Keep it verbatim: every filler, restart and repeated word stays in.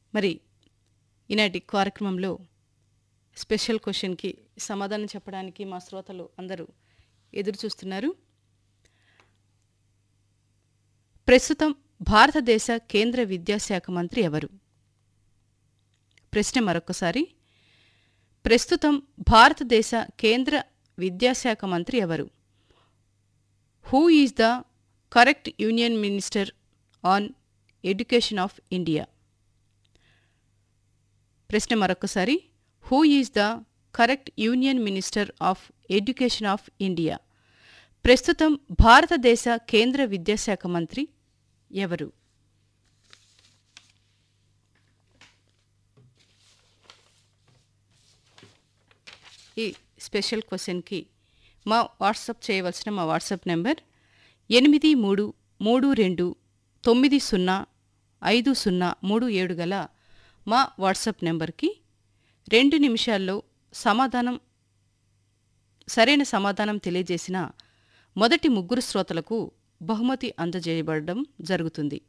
మరి ఈనాటి కార్యక్రమంలో స్పెషల్ క్వశ్చన్కి సమాధానం చెప్పడానికి మా శ్రోతలు అందరూ ఎదురు చూస్తున్నారు. ప్రస్తుతం భారతదేశ కేంద్ర విద్యాశాఖ మంత్రి ఎవరు? ప్రశ్న మరొకసారి. ప్రస్తుతం భారతదేశ కేంద్ర విద్యాశాఖ మంత్రి ఎవరు? Who is the correct union minister on education of India? ప్రశ్న మరొకసారి. Who is the correct union minister of education of India? ప్రస్తుతం భారతదేశ కేంద్ర విద్యాశాఖ మంత్రి ఎవరు? ఈ స్పెషల్ క్వశ్చన్కి మా వాట్సాప్ చేయవలసిన మా వాట్సాప్ నెంబర్ ఎనిమిది మూడు మూడు రెండు తొమ్మిది సున్నా ఐదు సున్నా మూడు ఏడు గల మా వాట్సాప్ నెంబర్కి రెండు నిమిషాల్లో సమాధానం సరైన సమాధానం తెలియజేసిన మొదటి ముగ్గురు శ్రోతలకు బహుమతి అందజేయబడడం జరుగుతుంది.